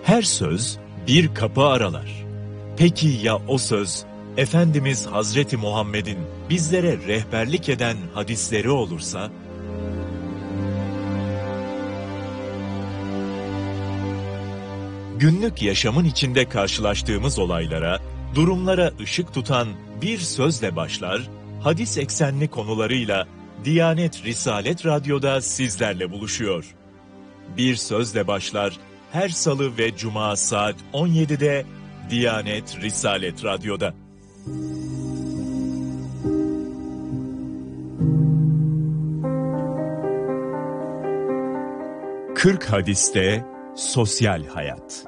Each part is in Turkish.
Her söz bir kapı aralar. Peki ya o söz, Efendimiz Hazreti Muhammed'in bizlere rehberlik eden hadisleri olursa? Günlük yaşamın içinde karşılaştığımız olaylara, durumlara ışık tutan bir sözle başlar, hadis eksenli konularıyla Diyanet Risalet Radyo'da sizlerle buluşuyor. Bir sözle başlar, her salı ve cuma saat 17'de Diyanet Risalet Radyo'da. Kırk hadiste sosyal hayat.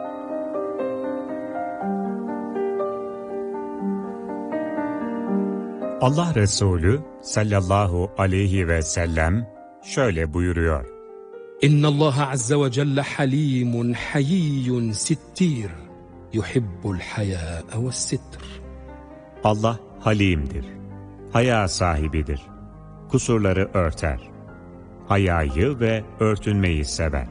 Allah Resulü sallallahu aleyhi ve sellem şöyle buyuruyor. İnnallaha azze ve celle halimun hayiyyun sittir yuhibbul hayâ ve sitr. Allah halimdir, haya sahibidir, kusurları örter, hayayı ve örtünmeyi sever.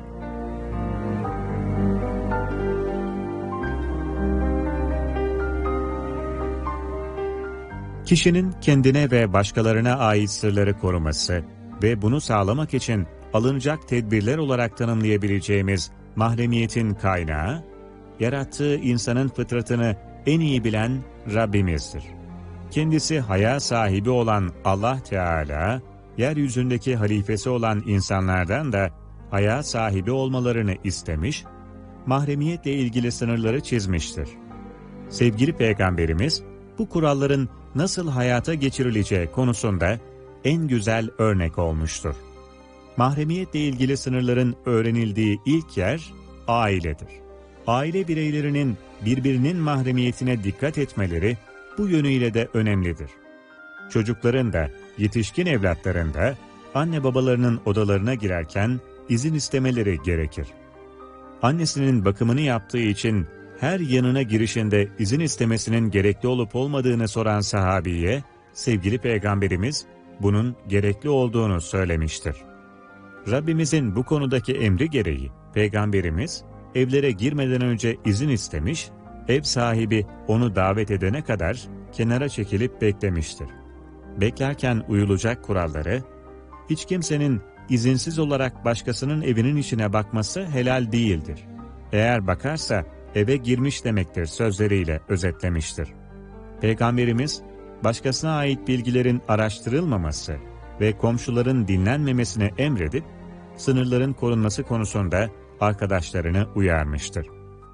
Kişinin kendine ve başkalarına ait sırları koruması ve bunu sağlamak için alınacak tedbirler olarak tanımlayabileceğimiz mahremiyetin kaynağı, yarattığı insanın fıtratını en iyi bilen Rabbimizdir. Kendisi haya sahibi olan Allah Teala, yeryüzündeki halifesi olan insanlardan da haya sahibi olmalarını istemiş, mahremiyetle ilgili sınırları çizmiştir. Sevgili Peygamberimiz, bu kuralların nasıl hayata geçirileceği konusunda en güzel örnek olmuştur. Mahremiyetle ilgili sınırların öğrenildiği ilk yer ailedir. Aile bireylerinin birbirinin mahremiyetine dikkat etmeleri bu yönüyle de önemlidir. Çocukların da, yetişkin evlatların da anne babalarının odalarına girerken izin istemeleri gerekir. Annesinin bakımını yaptığı için her yanına girişinde izin istemesinin gerekli olup olmadığını soran sahabiye, sevgili Peygamberimiz bunun gerekli olduğunu söylemiştir. Rabbimizin bu konudaki emri gereği Peygamberimiz evlere girmeden önce izin istemiş, ev sahibi onu davet edene kadar kenara çekilip beklemiştir. Beklerken uyulacak kuralları, hiç kimsenin izinsiz olarak başkasının evinin içine bakması helal değildir. Eğer bakarsa eve girmiş demektir sözleriyle özetlemiştir. Peygamberimiz, başkasına ait bilgilerin araştırılmaması ve komşuların dinlenmemesini emredip, sınırların korunması konusunda arkadaşlarını uyarmıştır.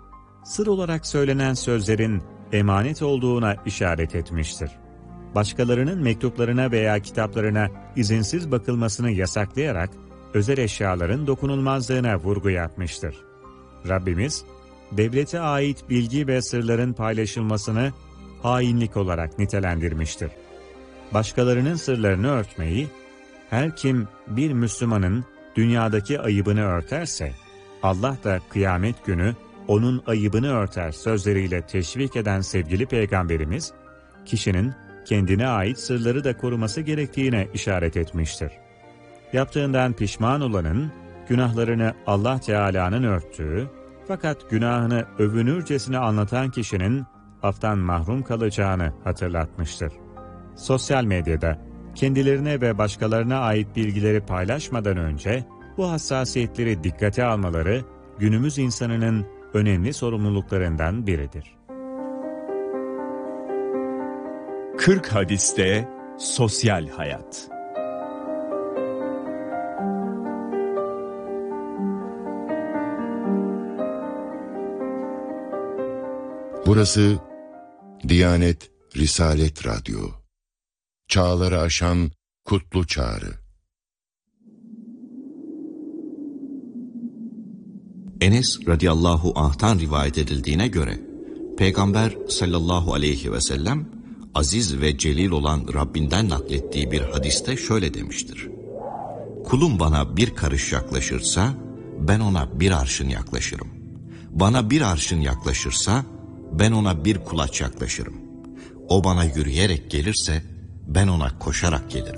Sır olarak söylenen sözlerin emanet olduğuna işaret etmiştir. Başkalarının mektuplarına veya kitaplarına izinsiz bakılmasını yasaklayarak özel eşyaların dokunulmazlığına vurgu yapmıştır. Rabbimiz, devlete ait bilgi ve sırların paylaşılmasını hainlik olarak nitelendirmiştir. Başkalarının sırlarını örtmeyi, her kim bir Müslümanın dünyadaki ayıbını örterse, Allah da kıyamet günü onun ayıbını örter sözleriyle teşvik eden sevgili Peygamberimiz, kişinin kendine ait sırları da koruması gerektiğine işaret etmiştir. Yaptığından pişman olanın, günahlarını Allah Teala'nın örttüğü, fakat günahını övünürcesine anlatan kişinin aftan mahrum kalacağını hatırlatmıştır. Sosyal medyada kendilerine ve başkalarına ait bilgileri paylaşmadan önce bu hassasiyetleri dikkate almaları günümüz insanının önemli sorumluluklarından biridir. 40 hadiste sosyal hayat. Burası Diyanet Risalet Radyo. Çağları aşan kutlu çağrı. Enes radıyallahu anh'tan rivayet edildiğine göre, Peygamber sallallahu aleyhi ve sellem, aziz ve celil olan Rabbinden naklettiği bir hadiste şöyle demiştir. Kulum bana bir karış yaklaşırsa, ben ona bir arşın yaklaşırım. Bana bir arşın yaklaşırsa, ben ona bir kulaç yaklaşırım. O bana yürüyerek gelirse, ben ona koşarak gelirim.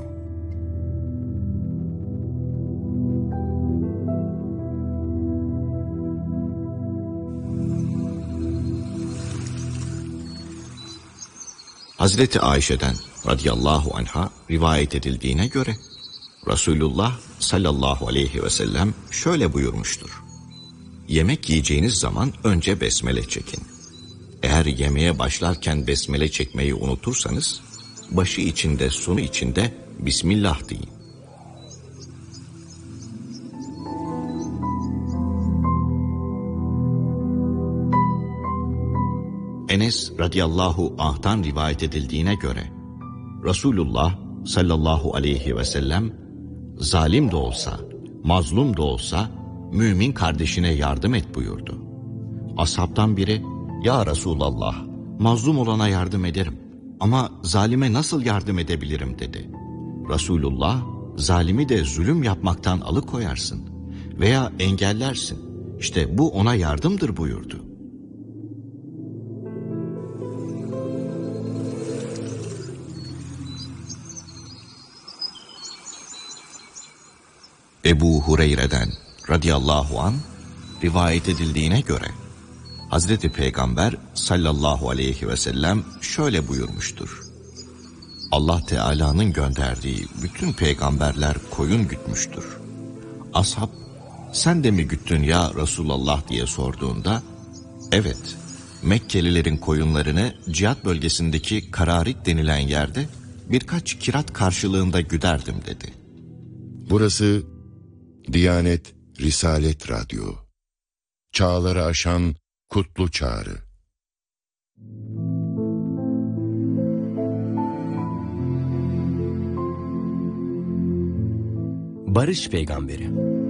Hazreti Ayşe'den radıyallahu anha rivayet edildiğine göre Resulullah sallallahu aleyhi ve sellem şöyle buyurmuştur. Yemek yiyeceğiniz zaman önce besmele çekin. Eğer yemeğe başlarken besmele çekmeyi unutursanız, başı içinde sonu içinde Bismillah deyin. Enes radıyallahu anh'tan rivayet edildiğine göre Resulullah sallallahu aleyhi ve sellem zalim de olsa, mazlum da olsa mümin kardeşine yardım et buyurdu. Ashabtan biri, ya Resulallah, mazlum olana yardım ederim ama zalime nasıl yardım edebilirim dedi. Resulullah, zalimi de zulüm yapmaktan alıkoyarsın veya engellersin. İşte bu ona yardımdır buyurdu. Ebu Hureyre'den radıyallahu anh rivayet edildiğine göre Hazreti Peygamber sallallahu aleyhi ve sellem şöyle buyurmuştur. Allah Teala'nın gönderdiği bütün peygamberler koyun gütmüştür. Ashab, sen de mi güttün ya Resulallah diye sorduğunda, evet, Mekkelilerin koyunlarını cihat bölgesindeki Kararit denilen yerde birkaç kirat karşılığında güderdim dedi. Burası Diyanet Risalet Radyo. Çağları aşan kutlu çağrı. Barış Peygamberi.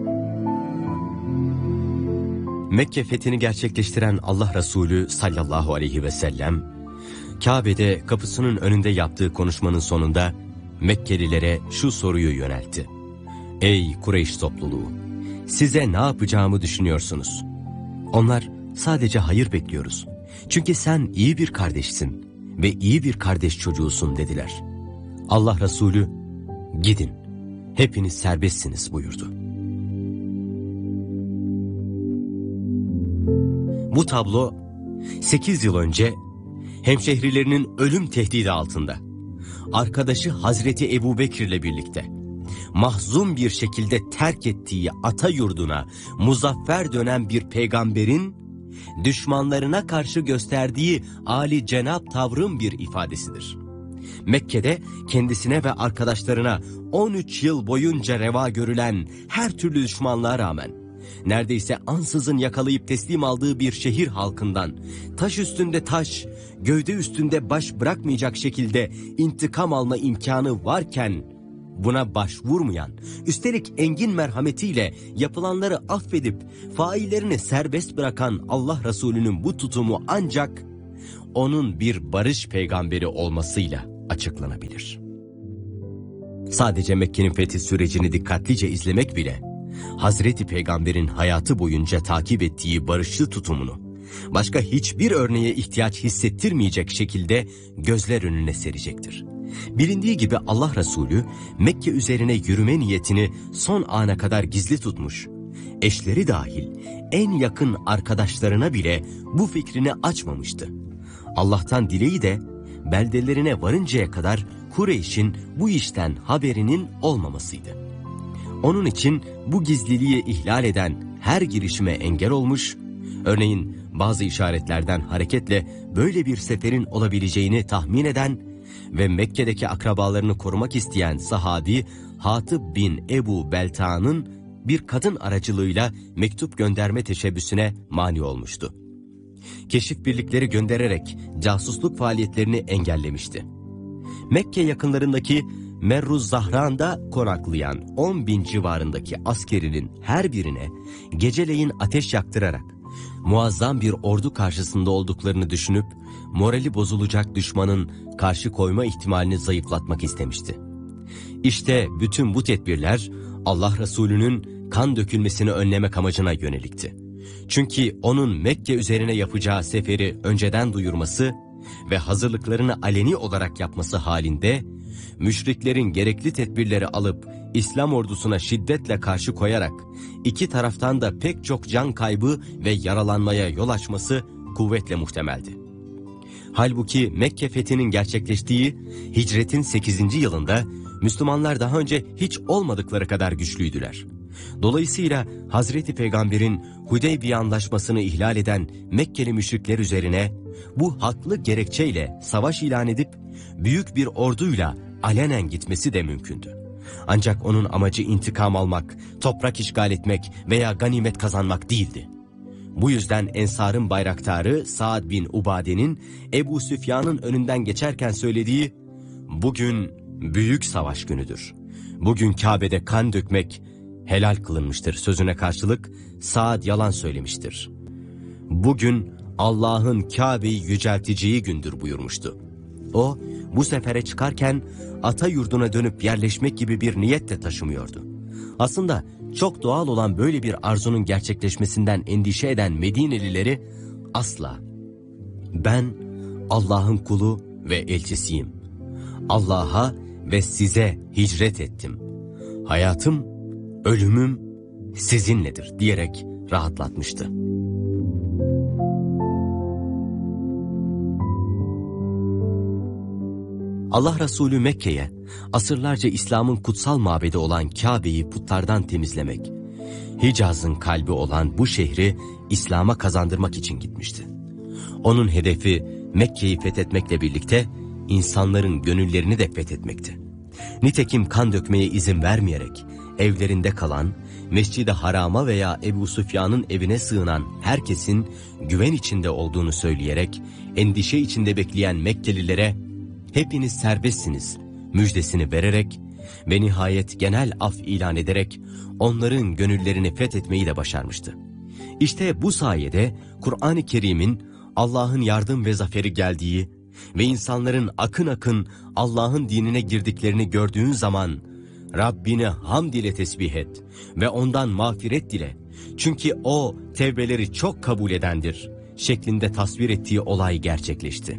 Mekke fethini gerçekleştiren Allah Resulü sallallahu aleyhi ve sellem, Kabe'de kapısının önünde yaptığı konuşmanın sonunda Mekkelilere şu soruyu yöneltti. Ey Kureyş topluluğu! Size ne yapacağımı düşünüyorsunuz? Onlar, sadece hayır bekliyoruz. Çünkü sen iyi bir kardeşsin ve iyi bir kardeş çocuğusun dediler. Allah Resulü, gidin, hepiniz serbestsiniz buyurdu. Bu tablo 8 yıl önce hemşehrilerinin ölüm tehdidi altında, arkadaşı Hazreti Ebubekir'le birlikte mahzun bir şekilde terk ettiği ata yurduna muzaffer dönen bir peygamberin düşmanlarına karşı gösterdiği âli cenab tavrın bir ifadesidir. Mekke'de kendisine ve arkadaşlarına 13 yıl boyunca reva görülen her türlü düşmanlığa rağmen neredeyse ansızın yakalayıp teslim aldığı bir şehir halkından taş üstünde taş, gövde üstünde baş bırakmayacak şekilde intikam alma imkanı varken buna başvurmayan, üstelik engin merhametiyle yapılanları affedip faillerini serbest bırakan Allah Resulü'nün bu tutumu ancak onun bir barış peygamberi olmasıyla açıklanabilir. Sadece Mekke'nin fethi sürecini dikkatlice izlemek bile Hazreti Peygamber'in hayatı boyunca takip ettiği barışçı tutumunu başka hiçbir örneğe ihtiyaç hissettirmeyecek şekilde gözler önüne serecektir. Bilindiği gibi Allah Resulü Mekke üzerine yürüme niyetini son ana kadar gizli tutmuş, eşleri dahil en yakın arkadaşlarına bile bu fikrini açmamıştı. Allah'tan dileği de beldelerine varıncaya kadar Kureyş'in bu işten haberinin olmamasıydı. Onun için bu gizliliği ihlal eden her girişime engel olmuş, örneğin bazı işaretlerden hareketle böyle bir seferin olabileceğini tahmin eden ve Mekke'deki akrabalarını korumak isteyen sahabi Hatib bin Ebu Belta'nın bir kadın aracılığıyla mektup gönderme teşebbüsüne mani olmuştu. Keşif birlikleri göndererek casusluk faaliyetlerini engellemişti. Mekke yakınlarındaki Merruz Zahran'da konaklayan 10.000 civarındaki askerinin her birine geceleyin ateş yaktırarak muazzam bir ordu karşısında olduklarını düşünüp morali bozulacak düşmanın karşı koyma ihtimalini zayıflatmak istemişti. İşte bütün bu tedbirler Allah Resulü'nün kan dökülmesini önlemek amacına yönelikti. Çünkü onun Mekke üzerine yapacağı seferi önceden duyurması ve hazırlıklarını aleni olarak yapması halinde müşriklerin gerekli tedbirleri alıp İslam ordusuna şiddetle karşı koyarak iki taraftan da pek çok can kaybı ve yaralanmaya yol açması kuvvetle muhtemeldi. Halbuki Mekke fethinin gerçekleştiği hicretin 8. yılında Müslümanlar daha önce hiç olmadıkları kadar güçlüydüler. Dolayısıyla Hazreti Peygamber'in Hudeybiye Anlaşması'nı ihlal eden Mekkeli müşrikler üzerine bu haklı gerekçeyle savaş ilan edip büyük bir orduyla alenen gitmesi de mümkündü. Ancak onun amacı intikam almak, toprak işgal etmek veya ganimet kazanmak değildi. Bu yüzden Ensar'ın bayraktarı Sa'd bin Ubade'nin Ebu Süfyan'ın önünden geçerken söylediği "Bugün büyük savaş günüdür. Bugün Kabe'de kan dökmek helal kılınmıştır" sözüne karşılık Sa'd yalan söylemiştir. "Bugün Allah'ın Kabe'yi yücelteceği gündür" buyurmuştu. O, bu sefere çıkarken ata yurduna dönüp yerleşmek gibi bir niyet de taşımıyordu. Aslında çok doğal olan böyle bir arzunun gerçekleşmesinden endişe eden Medinelileri asla "Ben Allah'ın kulu ve elçisiyim. Allah'a ve size hicret ettim. Hayatım, ölümüm sizinledir" diyerek rahatlatmıştı. Allah Resulü Mekke'ye asırlarca İslam'ın kutsal mabedi olan Kabe'yi putlardan temizlemek, Hicaz'ın kalbi olan bu şehri İslam'a kazandırmak için gitmişti. Onun hedefi Mekke'yi fethetmekle birlikte insanların gönüllerini de fethetmekti. Nitekim kan dökmeye izin vermeyerek evlerinde kalan, Mescid-i Haram'a veya Ebu Süfyan'ın evine sığınan herkesin güven içinde olduğunu söyleyerek endişe içinde bekleyen Mekkelilere "Hepiniz serbestsiniz" müjdesini vererek ve nihayet genel af ilan ederek onların gönüllerini fethetmeyi de başarmıştı. İşte bu sayede Kur'an-ı Kerim'in Allah'ın yardım ve zaferi geldiği ve insanların akın akın Allah'ın dinine girdiklerini gördüğün zaman Rabbini hamd ile tesbih et ve ondan mağfiret dile. Çünkü o tevbeleri çok kabul edendir şeklinde tasvir ettiği olay gerçekleşti.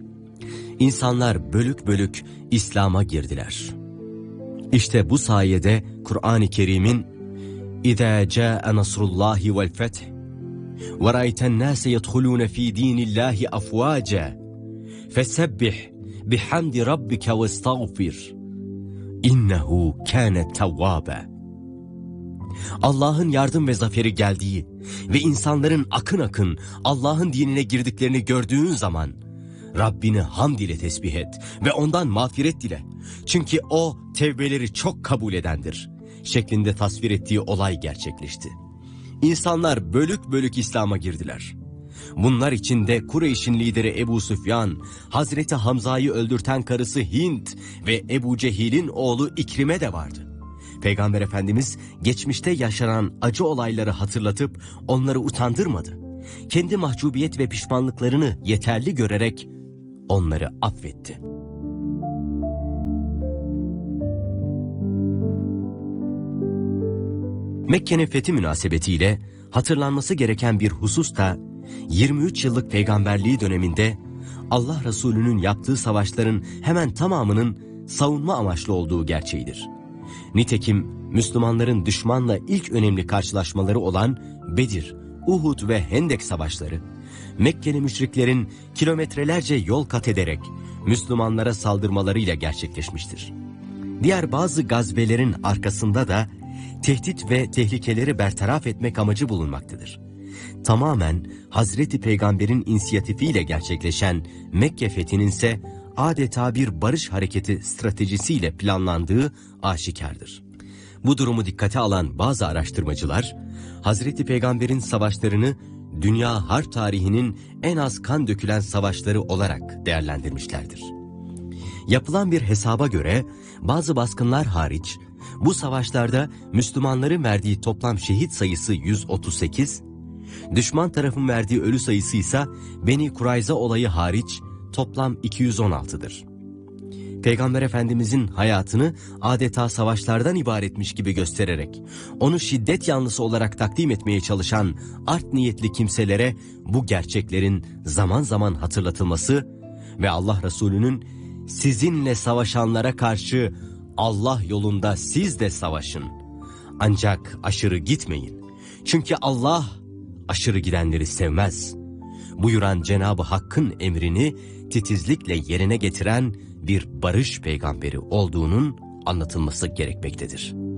İnsanlar bölük bölük İslam'a girdiler. İşte bu sayede Kur'an-ı Kerim'in "İzâ câe nasrullâhi vel feth ve râyten nâse yedhulûne fî dînillâhi afvâce fesebbih bihamdi rabbike ve estağfir innehu kâne tevvâbe." Allah'ın yardım ve zaferi geldiği ve insanların akın akın Allah'ın dinine girdiklerini gördüğün zaman Rabbini hamd ile tesbih et ve ondan mağfiret dile. Çünkü o tevbeleri çok kabul edendir şeklinde tasvir ettiği olay gerçekleşti. İnsanlar bölük bölük İslam'a girdiler. Bunlar içinde Kureyş'in lideri Ebu Süfyan, Hazreti Hamza'yı öldürten karısı Hint ve Ebu Cehil'in oğlu İkrime de vardı. Peygamber Efendimiz geçmişte yaşanan acı olayları hatırlatıp onları utandırmadı. Kendi mahcubiyet ve pişmanlıklarını yeterli görerek onları affetti. Mekke'nin fethi münasebetiyle hatırlanması gereken bir husus da 23 yıllık peygamberliği döneminde Allah Resulü'nün yaptığı savaşların hemen tamamının savunma amaçlı olduğu gerçeğidir. Nitekim Müslümanların düşmanla ilk önemli karşılaşmaları olan Bedir, Uhud ve Hendek savaşları, Mekkeli müşriklerin kilometrelerce yol kat ederek Müslümanlara saldırmalarıyla gerçekleşmiştir. Diğer bazı gazvelerin arkasında da tehdit ve tehlikeleri bertaraf etmek amacı bulunmaktadır. Tamamen Hazreti Peygamber'in inisiyatifiyle gerçekleşen Mekke fethinin ise adeta bir barış hareketi stratejisiyle planlandığı aşikardır. Bu durumu dikkate alan bazı araştırmacılar, Hazreti Peygamber'in savaşlarını dünya harp tarihinin en az kan dökülen savaşları olarak değerlendirmişlerdir. Yapılan bir hesaba göre bazı baskınlar hariç bu savaşlarda Müslümanların verdiği toplam şehit sayısı 138, düşman tarafın verdiği ölü sayısı ise Beni Kurayza olayı hariç toplam 216'dır. Peygamber Efendimizin hayatını adeta savaşlardan ibaretmiş gibi göstererek onu şiddet yanlısı olarak takdim etmeye çalışan art niyetli kimselere bu gerçeklerin zaman zaman hatırlatılması ve Allah Resulü'nün "Sizinle savaşanlara karşı Allah yolunda siz de savaşın. Ancak aşırı gitmeyin. Çünkü Allah aşırı gidenleri sevmez" buyuran Cenab-ı Hakk'ın emrini titizlikle yerine getiren bir barış peygamberi olduğunun anlatılması gerekmektedir.